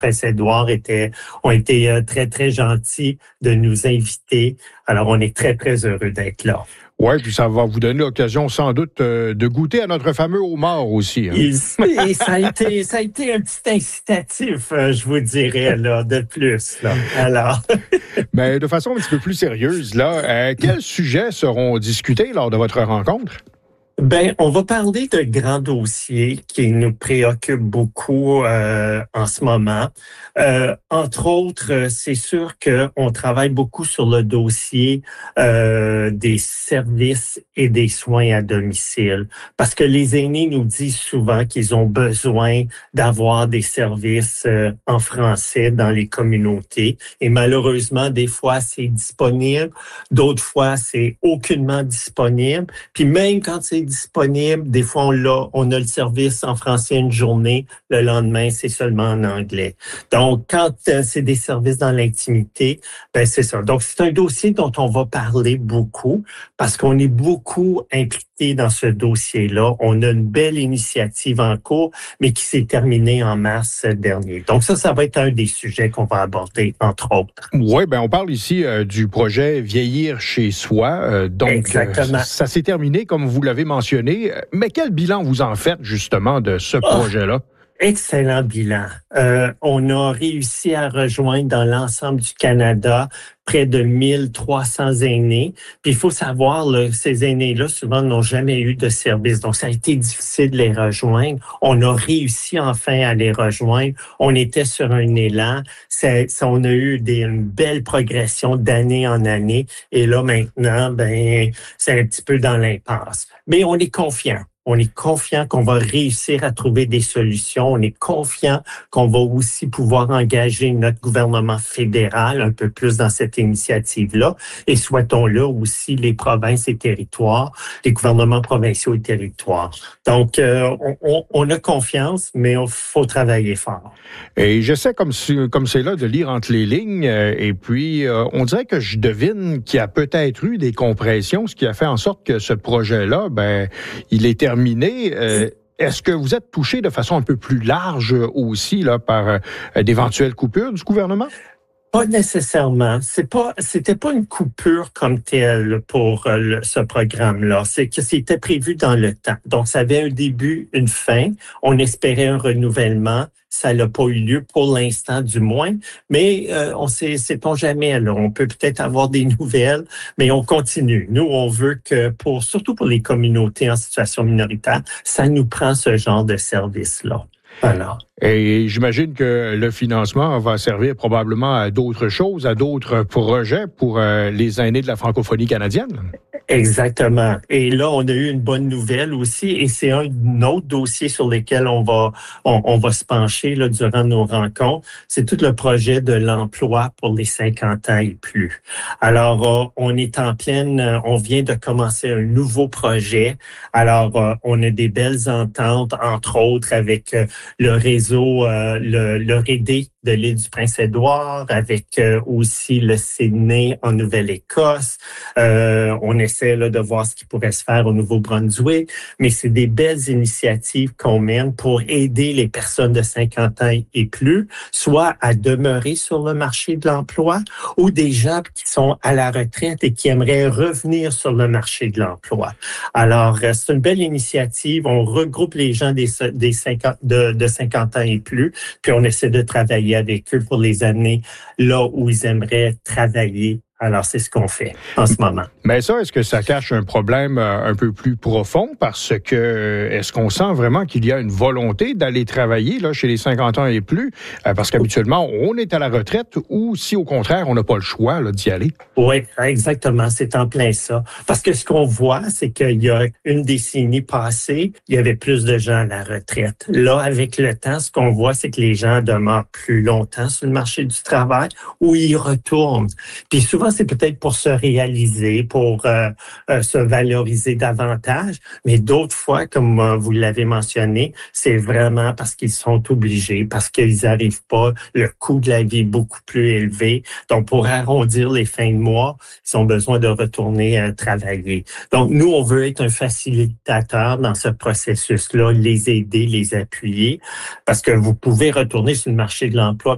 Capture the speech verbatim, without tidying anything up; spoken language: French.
Prince-Édouard étaient, ont été euh, très, très gentils de nous inviter. Alors, on est très, très heureux d'être là. Oui, puis ça va vous donner l'occasion sans doute euh, de goûter à notre fameux homard aussi. Hein? Et, et ça, a été, ça a été un petit incitatif, euh, je vous dirais, là, de plus. Là. Alors. Mais de façon un petit peu plus sérieuse, là, euh, quels sujets seront discutés lors de votre rencontre? Ben, on va parler de grands dossiers qui nous préoccupent beaucoup euh, en ce moment. Euh, entre autres, c'est sûr qu'on travaille beaucoup sur le dossier euh, des services et des soins à domicile, parce que les aînés nous disent souvent qu'ils ont besoin d'avoir des services euh, en français dans les communautés. Et malheureusement, des fois, c'est disponible, d'autres fois, c'est aucunement disponible. Puis même quand c'est disponible. Des fois, on l'a, on a le service en français une journée. Le lendemain, c'est seulement en anglais. Donc, quand euh, c'est des services dans l'intimité, ben c'est ça. Donc, c'est un dossier dont on va parler beaucoup parce qu'on est beaucoup impliqué dans ce dossier-là. On a une belle initiative en cours, mais qui s'est terminée en mars dernier. Donc, ça, ça va être un des sujets qu'on va aborder, entre autres. Oui, ben on parle ici euh, du projet Vieillir chez soi. Euh, donc, Exactement. Euh, ça s'est terminé, comme vous l'avez mentionné. Mais quel bilan vous en faites, justement, de ce projet-là? Oh, excellent bilan. Euh, on a réussi à rejoindre dans l'ensemble du Canada près de mille trois cents aînés. Puis il faut savoir, là, ces aînés-là, souvent, n'ont jamais eu de service. Donc, ça a été difficile de les rejoindre. On a réussi enfin à les rejoindre. On était sur un élan. Ça, ça, on a eu des, une belle progression d'année en année. Et là, maintenant, ben, c'est un petit peu dans l'impasse. Mais on est confiant. On est confiant qu'on va réussir à trouver des solutions. On est confiant qu'on va aussi pouvoir engager notre gouvernement fédéral un peu plus dans cette initiative-là. Et souhaitons-le aussi les provinces et territoires, les gouvernements provinciaux et territoires. Donc, euh, on, on, on a confiance, mais il faut travailler fort. Et j'essaie, comme, comme c'est là, de lire entre les lignes. Et puis, euh, on dirait que je devine qu'il y a peut-être eu des compressions, ce qui a fait en sorte que ce projet-là, ben, il est terminé. Euh, Est-ce que vous êtes touché de façon un peu plus large aussi là, par euh, d'éventuelles coupures du gouvernement? Pas nécessairement. C'est pas, c'était pas une coupure comme telle pour euh, le, ce programme-là. C'est que c'était prévu dans le temps. Donc, ça avait un début, une fin. On espérait un renouvellement. Ça n'a pas eu lieu pour l'instant, du moins. Mais euh, on sait, sait-on jamais. Alors, on peut peut-être avoir des nouvelles, mais on continue. Nous, on veut que, pour surtout pour les communautés en situation minoritaire, ça nous prend ce genre de service-là. Voilà. Et j'imagine que le financement va servir probablement à d'autres choses, à d'autres projets pour euh, les aînés de la francophonie canadienne. Exactement. Et là, on a eu une bonne nouvelle aussi, et c'est un autre dossier sur lequel on va on, on va se pencher là, durant nos rencontres. C'est tout le projet de l'emploi pour les cinquante ans et plus. Alors, euh, on est en pleine, euh, on vient de commencer un nouveau projet. Alors, euh, on a des belles ententes, entre autres, avec euh, le réseau, euh, le, le R E D de l'île du Prince-Édouard, avec euh, aussi le Sydney en Nouvelle-Écosse. Euh, on essaie là, de voir ce qui pourrait se faire au Nouveau-Brunswick, mais c'est des belles initiatives qu'on mène pour aider les personnes de cinquante ans et plus, soit à demeurer sur le marché de l'emploi ou des gens qui sont à la retraite et qui aimeraient revenir sur le marché de l'emploi. Alors, c'est une belle initiative. On regroupe les gens des, des cinquante, de, de cinquante ans et plus, puis on essaie de travailler avec eux pour les amener là où ils aimeraient travailler. Alors, c'est ce qu'on fait en ce moment. Mais ça, est-ce que ça cache un problème un peu plus profond? Parce que, est-ce qu'on sent vraiment qu'il y a une volonté d'aller travailler là chez les cinquante ans et plus? Parce qu'habituellement, on est à la retraite ou si, au contraire, on n'a pas le choix là, d'y aller? Oui, exactement. C'est en plein ça. Parce que ce qu'on voit, c'est qu'il y a une décennie passée, il y avait plus de gens à la retraite. Là, avec le temps, ce qu'on voit, c'est que les gens demeurent plus longtemps sur le marché du travail ou ils retournent. Puis souvent, c'est peut-être pour se réaliser, pour euh, euh, se valoriser davantage, mais d'autres fois, comme euh, vous l'avez mentionné, c'est vraiment parce qu'ils sont obligés, parce qu'ils n'arrivent pas, le coût de la vie est beaucoup plus élevé. Donc, pour arrondir les fins de mois, ils ont besoin de retourner euh, travailler. Donc, nous, on veut être un facilitateur dans ce processus-là, les aider, les appuyer, parce que vous pouvez retourner sur le marché de l'emploi